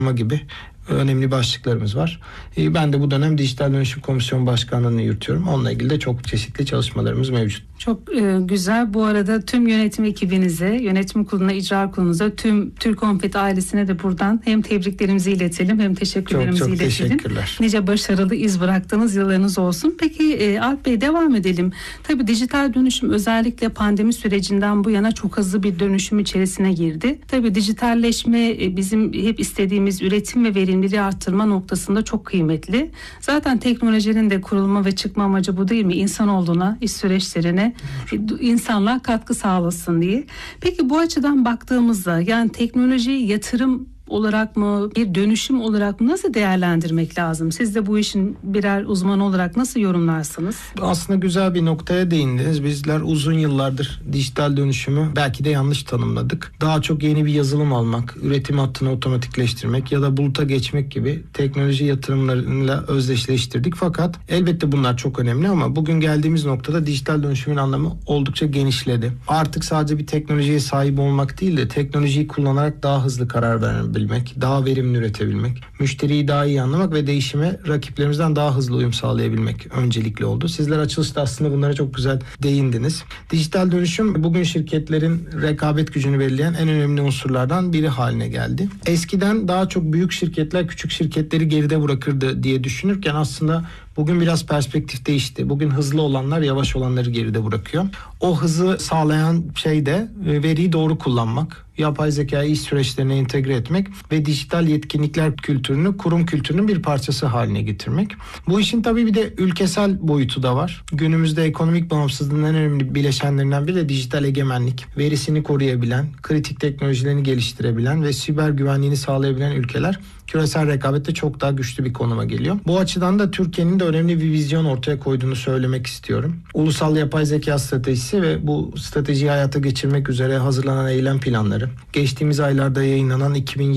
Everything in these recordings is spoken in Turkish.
gibi önemli başlıklarımız var. Ben de bu dönem Dijital Dönüşüm Komisyon Başkanlığı'nı yürütüyorum. Onunla ilgili de çok çeşitli çalışmalarımız mevcut. Çok güzel. Bu arada tüm yönetim ekibinize, yönetim kuruluna, icra kurulunuza, tüm Türkonfet ailesine de buradan hem tebriklerimizi iletelim hem teşekkürlerimizi çok iletelim. teşekkürler. Nice başarılı iz bıraktığınız yıllarınız olsun. Peki Alp Bey, devam edelim. Tabii dijital dönüşüm özellikle pandemi sürecinden bu yana çok hızlı bir dönüşüm içerisine girdi. Tabii dijitalleşme bizim hep istediğimiz üretim ve verimliliği arttırma noktasında çok kıymetli. Zaten teknolojinin de kurulma ve çıkma amacı bu değil mi? İnsanoğluna, iş süreçlerine insanlar katkı sağlasın diye. Peki bu açıdan baktığımızda yani teknolojiyi yatırım olarak mı, bir dönüşüm olarak mı nasıl değerlendirmek lazım? Siz de bu işin birer uzmanı olarak nasıl yorumlarsınız? Aslında güzel bir noktaya değindiniz. Bizler uzun yıllardır dijital dönüşümü belki de yanlış tanımladık. Daha çok yeni bir yazılım almak, üretim hattını otomatikleştirmek ya da buluta geçmek gibi teknoloji yatırımlarıyla özdeşleştirdik. Fakat elbette bunlar çok önemli ama bugün geldiğimiz noktada dijital dönüşümün anlamı oldukça genişledi. Artık sadece bir teknolojiye sahip olmak değil de teknolojiyi kullanarak daha hızlı karar verebilmek, daha verimli üretebilmek, müşteriyi daha iyi anlamak ve değişime rakiplerimizden daha hızlı uyum sağlayabilmek öncelikli oldu. Sizler açılışta aslında bunlara çok güzel değindiniz. Dijital dönüşüm bugün şirketlerin rekabet gücünü belirleyen en önemli unsurlardan biri haline geldi. Eskiden daha çok büyük şirketler küçük şirketleri geride bırakırdı diye düşünürken aslında bugün biraz perspektif değişti. Bugün hızlı olanlar yavaş olanları geride bırakıyor. O hızı sağlayan şey de veriyi doğru kullanmak, yapay zekayı iş süreçlerine entegre etmek ve dijital yetkinlikler kültürünü kurum kültürünün bir parçası haline getirmek. Bu işin tabii bir de ülkesel boyutu da var. Günümüzde ekonomik bağımsızlığın en önemli bileşenlerinden biri de dijital egemenlik. Verisini koruyabilen, kritik teknolojilerini geliştirebilen ve siber güvenliğini sağlayabilen ülkeler küresel rekabette çok daha güçlü bir konuma geliyor. Bu açıdan da Türkiye'nin de önemli bir vizyon ortaya koyduğunu söylemek istiyorum. Ulusal yapay zeka stratejisi ve bu stratejiyi hayata geçirmek üzere hazırlanan eylem planları, geçtiğimiz aylarda yayınlanan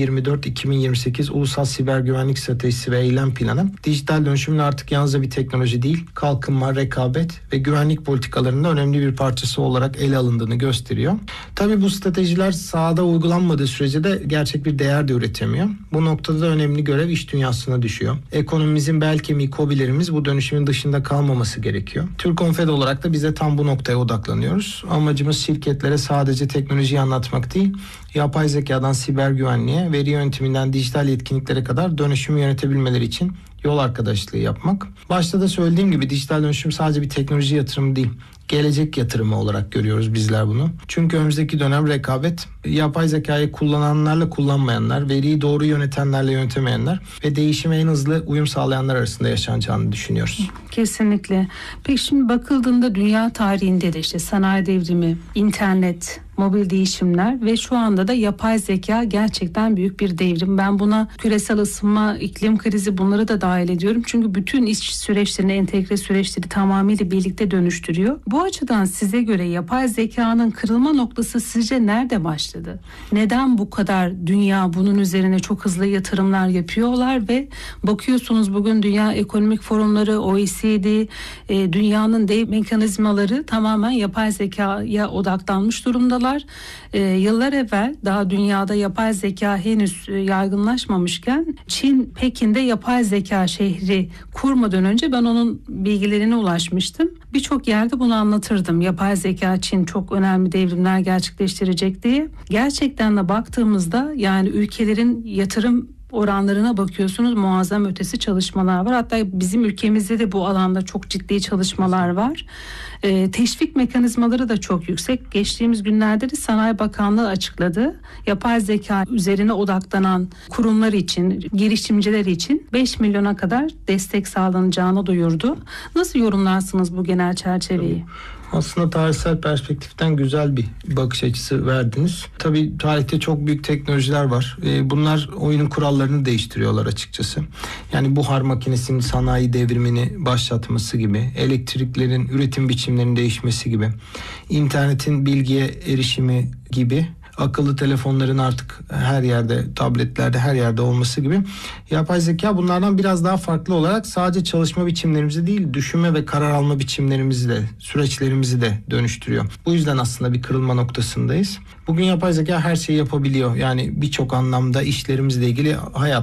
2024-2028 Ulusal Siber Güvenlik Stratejisi ve Eylem Planı, dijital dönüşümün artık yalnızca bir teknoloji değil, kalkınma, rekabet ve güvenlik politikalarında önemli bir parçası olarak ele alındığını gösteriyor. Tabii bu stratejiler sahada uygulanmadığı sürece de gerçek bir değer de üretemiyor. Bu noktada önemli görev iş dünyasına düşüyor. Ekonomimizin bel kemiği KOBİ'lerimiz bu dönüşümün dışında kalmaması gerekiyor. Türkonfed olarak da biz de tam bu noktaya odaklanıyoruz. Amacımız şirketlere sadece teknolojiyi anlatmak değil, yapay zekadan siber güvenliğe, veri yönetiminden dijital yetkinliklere kadar dönüşümü yönetebilmeleri için yol arkadaşlığı yapmak. Başta da söylediğim gibi dijital dönüşüm sadece bir teknoloji yatırımı değil, gelecek yatırımı olarak görüyoruz bizler bunu. Çünkü önümüzdeki dönem rekabet, yapay zekayı kullananlarla kullanmayanlar, veriyi doğru yönetenlerle yönetemeyenler ve değişime en hızlı uyum sağlayanlar arasında yaşanacağını düşünüyoruz. Kesinlikle. Peki şimdi bakıldığında dünya tarihinde de işte sanayi devrimi, internet, mobil değişimler ve şu anda da yapay zeka gerçekten büyük bir devrim. Ben buna küresel ısınma, iklim krizi bunları da dahil ediyorum. Çünkü bütün iş süreçlerini, entegre süreçleri tamamıyla birlikte dönüştürüyor. Bu açıdan size göre yapay zekanın kırılma noktası sizce nerede başladı? Neden bu kadar dünya bunun üzerine çok hızlı yatırımlar yapıyorlar ve bakıyorsunuz bugün Dünya Ekonomik Forumları, OECD, dünyanın dev mekanizmaları tamamen yapay zekaya odaklanmış durumdalar. Yıllar evvel daha dünyada yapay zeka henüz yaygınlaşmamışken Çin Pekin'de yapay zeka şehri kurmadan önce ben onun bilgilerine ulaşmıştım. Birçok yerde bunu anlatırdım. Yapay zeka Çin çok önemli devrimler gerçekleştirecek diye. Gerçekten de baktığımızda yani ülkelerin yatırım oranlarına bakıyorsunuz, muazzam ötesi çalışmalar var. Hatta bizim ülkemizde de bu alanda çok ciddi çalışmalar var. Teşvik mekanizmaları da çok yüksek. Geçtiğimiz günlerde de Sanayi Bakanlığı açıkladı. Yapay zeka üzerine odaklanan kurumlar için, girişimciler için 5 milyona kadar destek sağlanacağını duyurdu. Nasıl yorumlarsınız bu genel çerçeveyi? Aslında tarihsel perspektiften güzel bir bakış açısı verdiniz. Tabii tarihte çok büyük teknolojiler var. Bunlar oyunun kurallarını değiştiriyorlar açıkçası. Yani buhar makinesinin sanayi devrimini başlatması gibi, elektriklerin üretim biçimlerinin değişmesi gibi, internetin bilgiye erişimi gibi, akıllı telefonların artık her yerde, tabletlerde her yerde olması gibi yapay zeka bunlardan biraz daha farklı olarak sadece çalışma biçimlerimizi değil, düşünme ve karar alma biçimlerimizi de, süreçlerimizi de dönüştürüyor. Bu yüzden aslında bir kırılma noktasındayız. Bugün yapay zeka her şeyi yapabiliyor. Yani birçok anlamda işlerimizle ilgili hayat